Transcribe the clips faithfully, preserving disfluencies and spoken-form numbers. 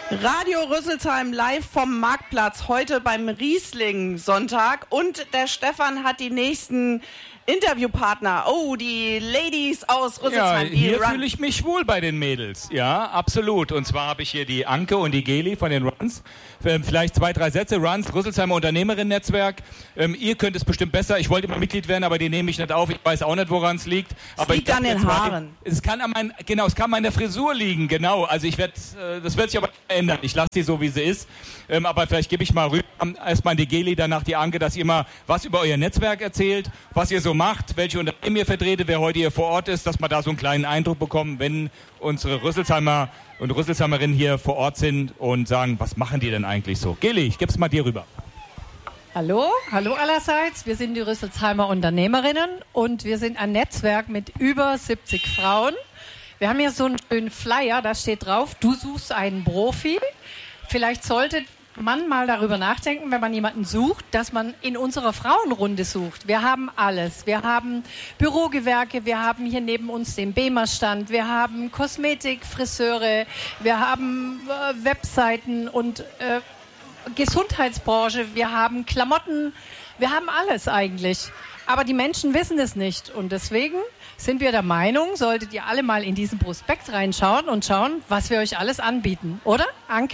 Radio Rüsselsheim live vom Marktplatz, heute beim Riesling-Sonntag. Und der Stefan hat die nächsten Interviewpartner. Oh, die Ladies aus Rüsselsheim. Ja, hier fühle ich mich wohl bei den Mädels. Ja, absolut. Und zwar habe ich hier die Anke und die Geli von den Runs. Vielleicht zwei, drei Sätze. Runs, Rüsselsheimer Unternehmerinnen-Netzwerk. Ähm, ihr könnt es bestimmt besser. Ich wollte immer Mitglied werden, aber die nehme ich nicht auf. Ich weiß auch nicht, woran es liegt. Es aber liegt ich an den Haaren. Es kann an mein, genau, es kann an meiner Frisur liegen. Genau. Also ich werde, äh, das wird sich aber ändern. Ich lasse sie so, wie sie ist. Ähm, aber vielleicht gebe ich mal rüber erstmal die Geli, danach die Anke, dass ihr mal was über euer Netzwerk erzählt, was ihr so macht, welche Unternehmen ihr vertretet, wer heute hier vor Ort ist, dass wir da so einen kleinen Eindruck bekommen, wenn unsere Rüsselsheimer und Rüsselsheimerinnen hier vor Ort sind und sagen, was machen die denn eigentlich so? Geli, ich gebe es mal dir rüber. Hallo, hallo allerseits. Wir sind die Rüsselsheimer Unternehmerinnen und wir sind ein Netzwerk mit über siebzig Frauen. Wir haben hier so einen schönen Flyer, da steht drauf, du suchst einen Profi. Vielleicht sollte man mal darüber nachdenken, wenn man jemanden sucht, dass man in unserer Frauenrunde sucht. Wir haben alles. Wir haben Bürogewerke, wir haben hier neben uns den B E M A-Stand, wir haben Kosmetik, Friseure, wir haben äh, Webseiten und äh, Gesundheitsbranche, wir haben Klamotten, wir haben alles eigentlich. Aber die Menschen wissen es nicht und deswegen sind wir der Meinung, solltet ihr alle mal in diesen Prospekt reinschauen und schauen, was wir euch alles anbieten. Oder, Anke?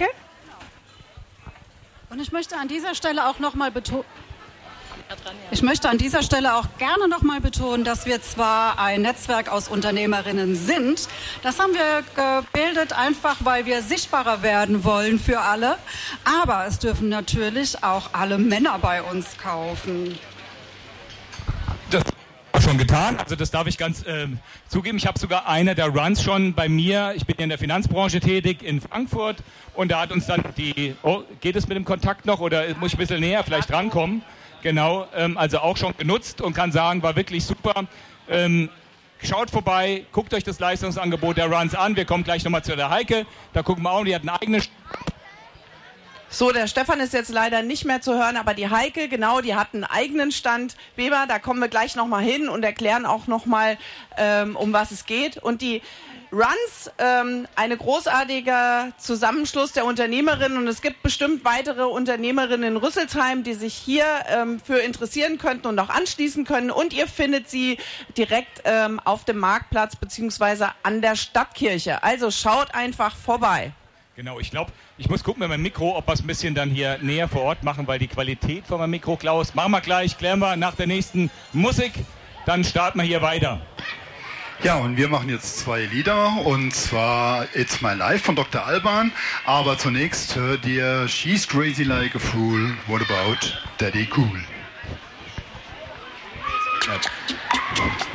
Und ich möchte an dieser Stelle auch noch mal betonen, ich möchte an dieser Stelle auch gerne noch mal betonen, dass wir zwar ein Netzwerk aus Unternehmerinnen sind, das haben wir gebildet einfach, weil wir sichtbarer werden wollen für alle, aber es dürfen natürlich auch alle Männer bei uns kaufen. Das schon getan, also das darf ich ganz äh, zugeben. Ich habe sogar einer der Runs schon bei mir, ich bin ja in der Finanzbranche tätig in Frankfurt und da hat uns dann die, oh, geht es mit dem Kontakt noch oder muss ich ein bisschen näher vielleicht rankommen? Genau, ähm, also auch schon genutzt und kann sagen, war wirklich super. Ähm, schaut vorbei, guckt euch das Leistungsangebot der Runs an, wir kommen gleich nochmal zu der Heike, da gucken wir auch, die hat eine eigene... So, der Stefan ist jetzt leider nicht mehr zu hören, aber die Heike, genau, die hat einen eigenen Stand. Weber, da kommen wir gleich nochmal hin und erklären auch nochmal, ähm, um was es geht. Und die Runs, ähm, eine großartiger Zusammenschluss der Unternehmerinnen und es gibt bestimmt weitere Unternehmerinnen in Rüsselsheim, die sich hier ähm, für interessieren könnten und auch anschließen können. Und ihr findet sie direkt ähm, auf dem Marktplatz beziehungsweise an der Stadtkirche. Also schaut einfach vorbei. Genau, ich glaube, ich muss gucken mit meinem Mikro, ob wir es ein bisschen dann hier näher vor Ort machen, weil die Qualität von meinem Mikro, Klaus, machen wir gleich, klären wir nach der nächsten Musik, dann starten wir hier weiter. Ja, und wir machen jetzt zwei Lieder, und zwar It's My Life von Doktor Alban, aber zunächst hört ihr She's Crazy Like a Fool, What About Daddy Cool? Ja.